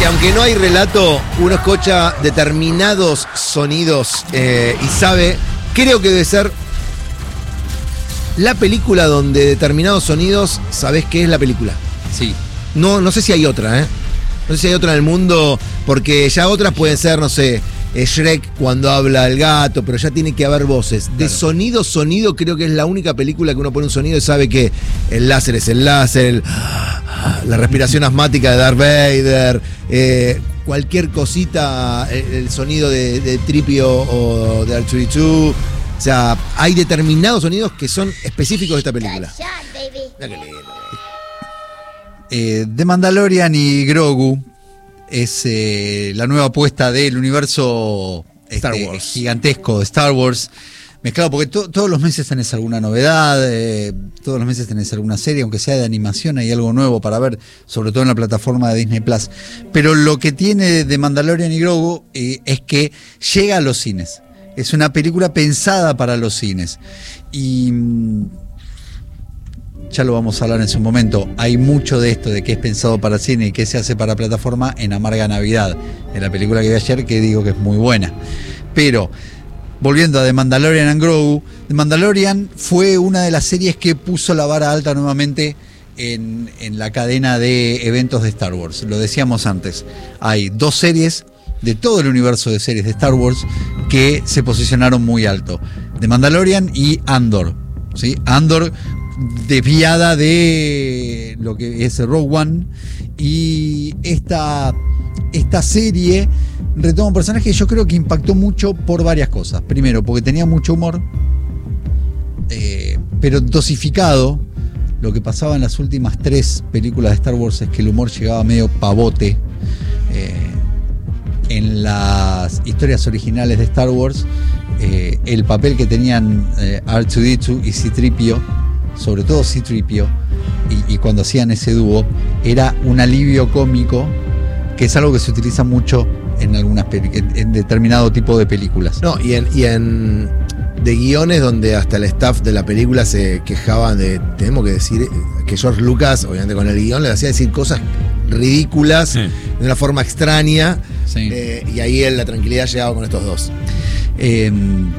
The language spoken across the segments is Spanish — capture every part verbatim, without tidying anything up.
aunque no hay relato, uno escucha determinados sonidos eh, y sabe, creo que debe ser la película donde determinados sonidos sabés qué es la película. Sí. No, no sé si hay otra, ¿eh? No sé si hay otra en el mundo, porque ya otras pueden ser, no sé, Shrek cuando habla el gato, pero ya tiene que haber voces. De claro. sonido, sonido, creo que es la única película que uno pone un sonido y sabe que el láser es el láser, el, la respiración asmática de Darth Vader, eh, cualquier cosita, el, el sonido de, de Tripio o de R dos D dos. O sea, hay determinados sonidos que son específicos de esta película. Mira qué lindo. Eh, The Mandalorian y Grogu es eh, la nueva apuesta del universo Star este, Wars. gigantesco de Star Wars, mezclado, porque to- todos los meses tenés alguna novedad, eh, todos los meses tenés alguna serie, aunque sea de animación, hay algo nuevo para ver, sobre todo en la plataforma de Disney Plus. Pero lo que tiene The Mandalorian y Grogu eh, es que llega a los cines. Es una película pensada para los cines. Y ya lo vamos a hablar en su momento, hay mucho de esto de que es pensado para cine y que se hace para plataforma en Amarga Navidad, en la película que vi ayer, que digo que es muy buena. Pero volviendo a The Mandalorian and Grogu, The Mandalorian fue una de las series que puso la vara alta nuevamente en, en la cadena de eventos de Star Wars. Lo decíamos antes, hay dos series de todo el universo de series de Star Wars que se posicionaron muy alto: The Mandalorian y Andor, ¿sí? Andor, desviada de lo que es Rogue One, y esta, esta serie retoma un personaje que yo creo que impactó mucho por varias cosas. Primero, porque tenía mucho humor, eh, pero dosificado. Lo que pasaba en las últimas tres películas de Star Wars es que el humor llegaba medio pavote. Eh, en las historias originales de Star Wars, eh, el papel que tenían eh, R dos D dos y C tres P O, sobre todo C tres P O, y, y cuando hacían ese dúo, era un alivio cómico, que es algo que se utiliza mucho en algunas peli- en, en determinado tipo de películas. No, y en, y en de guiones donde hasta el staff de la película se quejaban de, tenemos que decir, que George Lucas, obviamente con el guión, le hacía decir cosas ridículas, sí, de una forma extraña, sí. eh, y ahí él, la tranquilidad llegaba con estos dos. Eh,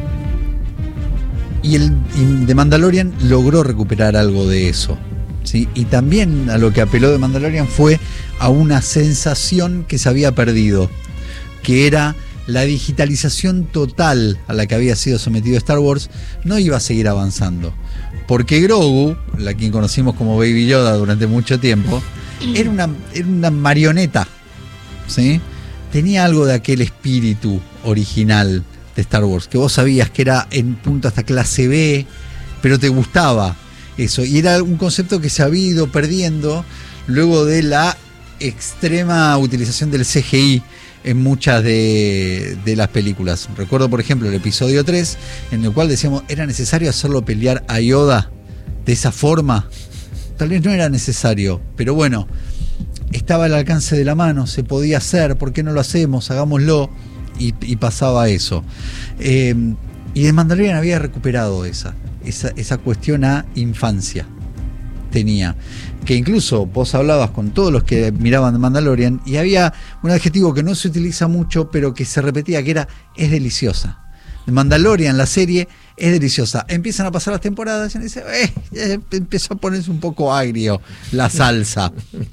y el y The Mandalorian logró recuperar algo de eso, ¿sí? Y también a lo que apeló The Mandalorian fue a una sensación que se había perdido, que era la digitalización total a la que había sido sometido Star Wars. No iba a seguir avanzando, porque Grogu, la quien conocimos como Baby Yoda durante mucho tiempo, era una, era una marioneta, ¿sí? Tenía algo de aquel espíritu original de Star Wars, que vos sabías que era en punto hasta clase B, pero te gustaba eso, y era un concepto que se había ido perdiendo luego de la extrema utilización del C G I en muchas de, de las películas. Recuerdo, por ejemplo, el episodio tres, en el cual decíamos, ¿era necesario hacerlo pelear a Yoda de esa forma? Tal vez no era necesario, pero bueno, estaba al alcance de la mano, se podía hacer, ¿por qué no lo hacemos? Hagámoslo, y, y pasaba eso. Eh, y The Mandalorian había recuperado esa, esa, esa cuestión a infancia. Tenía, que incluso vos hablabas con todos los que miraban The Mandalorian y había un adjetivo que no se utiliza mucho, pero que se repetía, que era, es deliciosa. The Mandalorian, la serie, es deliciosa. Empiezan a pasar las temporadas y dice, eh, eh, empezó a ponerse un poco agrio la salsa.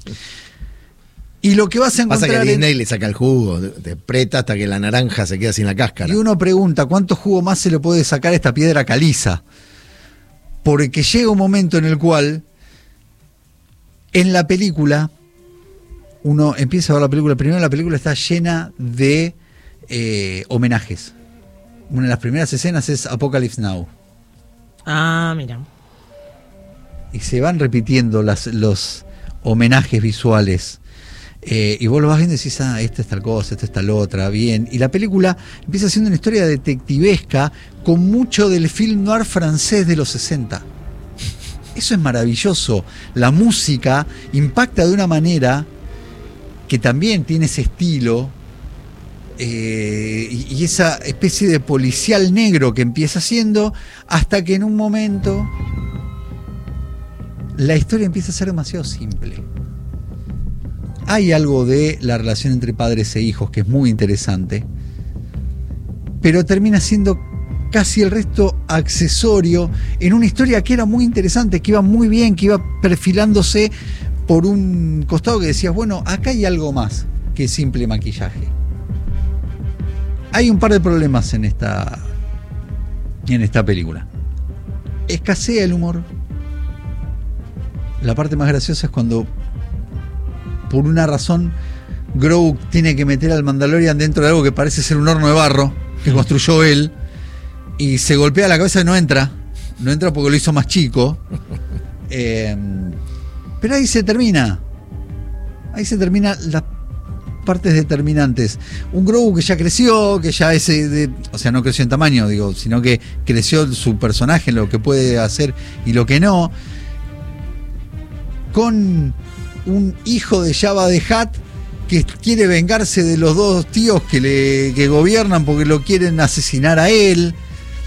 Y lo que vas a encontrar... Pasa que Disney en... le saca el jugo, te preta hasta que la naranja se queda sin la cáscara. Y uno pregunta, ¿cuánto jugo más se le puede sacar a esta piedra caliza? Porque llega un momento en el cual, en la película, uno empieza a ver la película, primero la película está llena de eh, homenajes. Una de las primeras escenas es Apocalypse Now. Ah, mira. Y se van repitiendo las, los homenajes visuales. Eh, y vos lo vas viendo y decís, ah, esta es tal cosa, esta es tal otra, bien. Y la película empieza siendo una historia detectivesca con mucho del film noir francés de los sesenta. Eso es maravilloso. La música impacta de una manera que también tiene ese estilo, eh, y, y esa especie de policial negro que empieza haciendo, hasta que en un momento la historia empieza a ser demasiado simple. hay algo de la relación entre padres e hijos que es muy interesante, pero termina siendo casi el resto accesorio en una historia que era muy interesante, que iba muy bien, que iba perfilándose por un costado que decías, bueno, acá hay algo más que simple maquillaje. Hay un par de problemas en esta en esta película. Escasea el humor. La parte más graciosa es cuando, por una razón, Grogu tiene que meter al Mandalorian dentro de algo que parece ser un horno de barro que construyó él, y se golpea la cabeza y no entra. No entra porque lo hizo más chico. Eh, pero ahí se termina. Ahí se termina las partes determinantes. Un Grogu que ya creció, que ya es de, o sea, no creció en tamaño, digo, sino que creció su personaje en lo que puede hacer y lo que no. Con un hijo de Jabba the Hutt que quiere vengarse de los dos tíos que le que gobiernan porque lo quieren asesinar a él.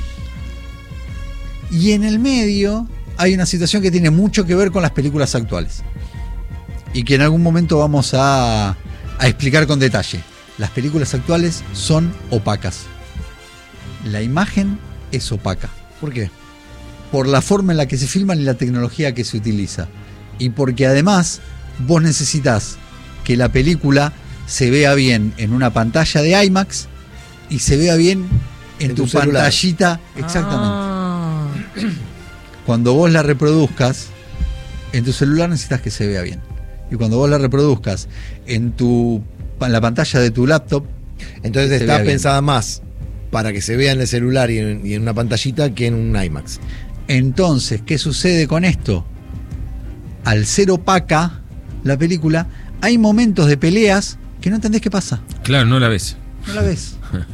Y en el medio hay una situación que tiene mucho que ver con las películas actuales y que en algún momento vamos a, a explicar con detalle. Las películas actuales son opacas. La imagen es opaca. ¿Por qué? Por la forma en la que se filman y la tecnología que se utiliza. Y porque además vos necesitas que la película se vea bien en una pantalla de IMAX y se vea bien en, en tu, tu pantallita. Exactamente. Ah. Cuando vos la reproduzcas en tu celular necesitas que se vea bien. Y cuando vos la reproduzcas en tu en la pantalla de tu laptop, entonces está pensada más para que se vea en el celular y en, y en una pantallita que en un IMAX. Entonces, ¿qué sucede con esto? Al ser opaca la película, hay momentos de peleas que no entendés qué pasa. Claro, no la ves. No la ves.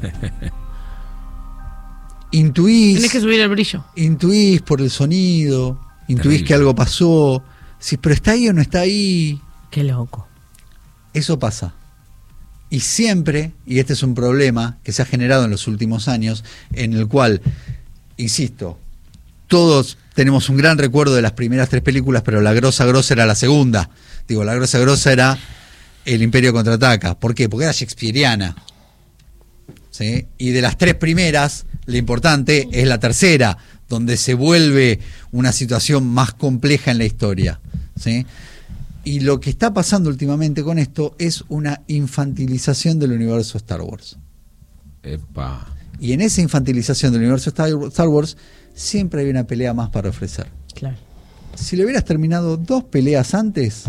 Intuís. Tenés que subir el brillo. Intuís por el sonido, intuís Terrible. Que algo pasó. Sí, pero ¿está ahí o no está ahí? Qué loco. Eso pasa. Y siempre, y este es un problema que se ha generado en los últimos años, en el cual, insisto, todos tenemos un gran recuerdo de las primeras tres películas, pero la grosa grosa era la segunda. Digo, la grosa grosa era El Imperio Contraataca. ¿Por qué? Porque era shakespeariana. ¿Sí? Y de las tres primeras, lo importante es la tercera, donde se vuelve una situación más compleja en la historia. ¿Sí? Y lo que está pasando últimamente con esto es una infantilización del universo Star Wars. Epa. Y en esa infantilización del universo Star Wars siempre hay una pelea más para ofrecer. Claro. Si le hubieras terminado dos peleas antes,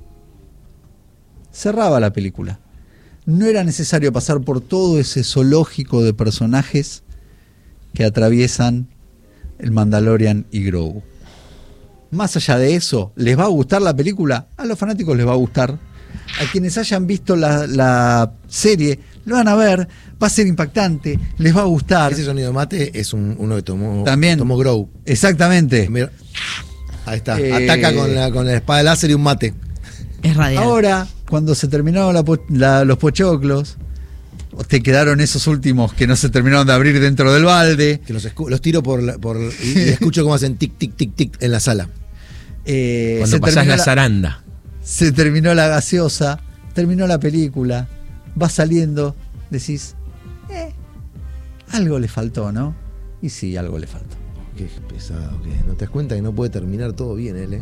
cerraba la película. No era necesario pasar por todo ese zoológico de personajes que atraviesan el Mandalorian y Grogu. Más allá de eso, ¿les va a gustar la película? A los fanáticos les va a gustar. A quienes hayan visto la, la serie, lo van a ver, va a ser impactante, les va a gustar. Ese sonido de mate es un, uno que tomó, También, tomó Grogu. Exactamente. Mira, ahí está, eh, ataca con la, con la espada láser y un mate. Es radial. Ahora, cuando se terminaron la, la, los pochoclos, te quedaron esos últimos que no se terminaron de abrir dentro del balde. Que los, escu- los tiro por, la, por y, y escucho cómo hacen tic, tic, tic, tic en la sala. Eh, Cuando pasás la zaranda. Se terminó la gaseosa, terminó la película, va saliendo, decís, eh, algo le faltó, ¿no? Y sí, algo le faltó. Qué pesado que es. ¿No te das cuenta que no puede terminar todo bien él, eh?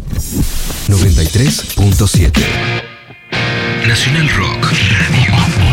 noventa y tres punto siete Nacional Rock Radio.